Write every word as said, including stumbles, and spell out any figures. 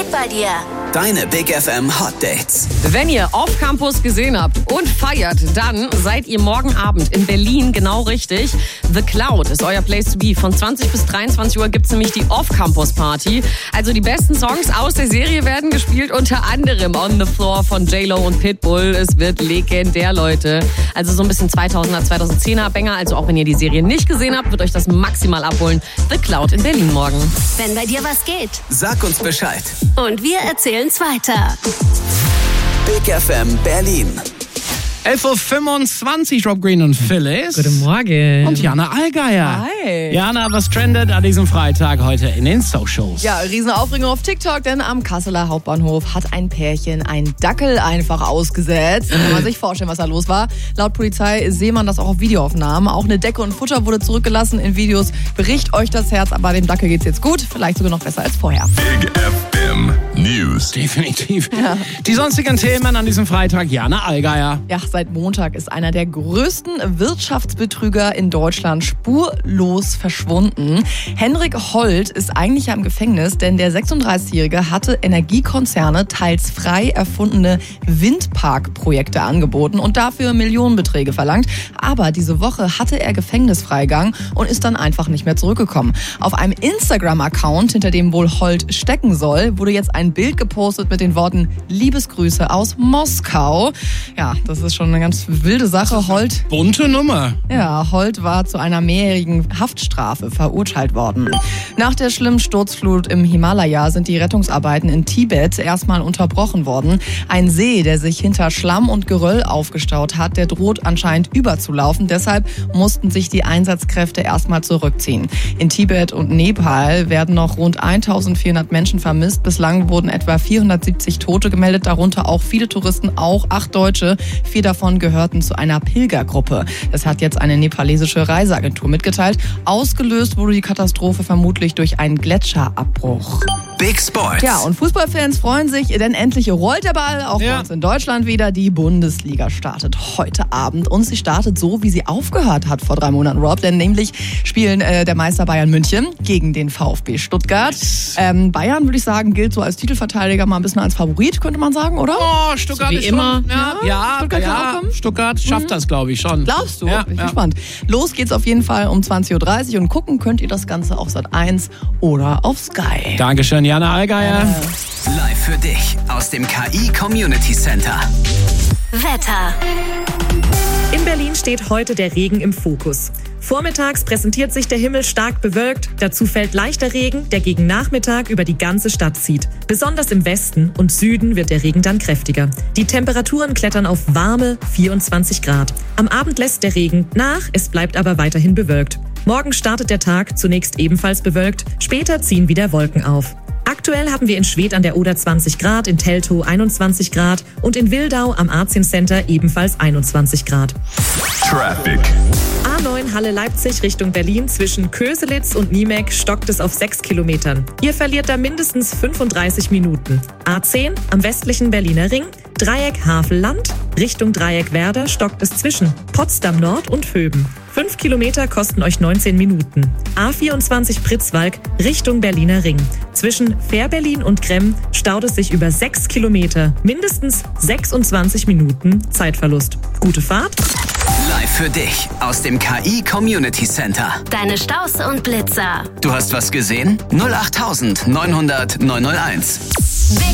bei dir. Deine Big F M Hot Dates. Wenn ihr Off Campus gesehen habt und feiert, dann seid ihr morgen Abend in Berlin genau richtig. The Cloud ist euer Place to be. Von zwanzig bis dreiundzwanzig Uhr gibt's nämlich die Off Campus Party. Also die besten Songs aus der Serie werden gespielt, unter anderem On the Floor von J-Lo und Pitbull. Es wird legendär, Leute. Also so ein bisschen zweitausender, zweitausendzehner Banger. Also auch wenn ihr die Serie nicht gesehen habt, wird euch das maximal abholen. The Cloud in Berlin morgen. Wenn bei dir was geht. Sag uns Bescheid. Und wir erzählen's weiter. Big F M Berlin. elf Uhr fünfundzwanzig, Rob Green und Phyllis. Guten Morgen. Und Jana Allgeier. Hi. Jana, was trendet an diesem Freitag heute in den Socials? Ja, Riesenaufregung auf TikTok, denn am Kasseler Hauptbahnhof hat ein Pärchen einen Dackel einfach ausgesetzt. Kann man sich vorstellen, was da los war. Laut Polizei sehe man das auch auf Videoaufnahmen. Auch eine Decke und Futter wurde zurückgelassen in Videos. Bricht euch das Herz, aber dem Dackel geht's jetzt gut. Vielleicht sogar noch besser als vorher. Big F M News. Definitiv. Ja. Die sonstigen Themen an diesem Freitag, Jana Allgeier. Ja, seit Montag ist einer der größten Wirtschaftsbetrüger in Deutschland spurlos verschwunden. Henrik Holt ist eigentlich ja im Gefängnis, denn der sechsunddreißigjährige hatte Energiekonzerne teils frei erfundene Windparkprojekte angeboten und dafür Millionenbeträge verlangt. Aber diese Woche hatte er Gefängnisfreigang und ist dann einfach nicht mehr zurückgekommen. Auf einem Instagram-Account, hinter dem wohl Holt stecken soll, wurde jetzt ein Bild gepostet mit den Worten Liebesgrüße aus Moskau. Ja, das ist schon eine ganz wilde Sache. Holt, Bunte Nummer. ja, Holt war zu einer mehrjährigen Haftstrafe verurteilt worden. Nach der schlimmen Sturzflut im Himalaya sind die Rettungsarbeiten in Tibet erstmal unterbrochen worden. Ein See, der sich hinter Schlamm und Geröll aufgestaut hat, der droht anscheinend überzulaufen. Deshalb mussten sich die Einsatzkräfte erstmal zurückziehen. In Tibet und Nepal werden noch rund eintausendvierhundert Menschen vermisst. Bislang wurden etwa vierhundertsiebzig Tote gemeldet, darunter auch viele Touristen, auch acht Deutsche. Vier davon gehörten zu einer Pilgergruppe. Das hat jetzt eine nepalesische Reiseagentur mitgeteilt. Ausgelöst wurde die Katastrophe vermutlich durch einen Gletscherabbruch. Big Sports. Ja, und Fußballfans freuen sich, denn endlich rollt der Ball, auch Ja. bei uns in Deutschland wieder. Die Bundesliga startet heute Abend und sie startet so, wie sie aufgehört hat vor drei Monaten, Rob. Denn nämlich spielen äh, der Meister Bayern München gegen den VfB Stuttgart. Ähm, Bayern, würde ich sagen, gilt so als Titelverteidiger, mal ein bisschen als Favorit, könnte man sagen, oder? Oh, Stuttgart So wie ist immer. Schon, ja, ja, Stuttgart kann auch ja, kommen? Stuttgart schafft das, glaube ich, schon. Glaubst du? Ja, Bin ich ja. gespannt. Los geht's auf jeden Fall um zwanzig Uhr dreißig und gucken könnt ihr das Ganze auf Sat eins oder auf Sky. Dankeschön, Jana Allgeier. Live für dich aus dem K I Community Center. Wetter. In Berlin steht heute der Regen im Fokus. Vormittags präsentiert sich der Himmel stark bewölkt. Dazu fällt leichter Regen, der gegen Nachmittag über die ganze Stadt zieht. Besonders im Westen und Süden wird der Regen dann kräftiger. Die Temperaturen klettern auf warme vierundzwanzig Grad. Am Abend lässt der Regen nach, es bleibt aber weiterhin bewölkt. Morgen startet der Tag zunächst ebenfalls bewölkt, später ziehen wieder Wolken auf. Aktuell haben wir in Schwedt an der Oder zwanzig Grad, in Teltow einundzwanzig Grad und in Wildau am Arzien Center ebenfalls einundzwanzig Grad. Traffic. A neun Halle-Leipzig Richtung Berlin zwischen Köselitz und Niemek stockt es auf sechs Kilometern. Ihr verliert da mindestens fünfunddreißig Minuten. A zehn am westlichen Berliner Ring, Dreieck Havelland, Richtung Dreieck Werder stockt es zwischen Potsdam Nord und Vöben. Fünf Kilometer kosten euch neunzehn Minuten. A vierundzwanzig Pritzwalk Richtung Berliner Ring. Zwischen Fährberlin und Kremm staut es sich über sechs Kilometer. Mindestens sechsundzwanzig Minuten Zeitverlust. Gute Fahrt. Live für dich aus dem K I Community Center. Deine Staus und Blitzer. Du hast was gesehen? null acht neunhundert neunhunderteins.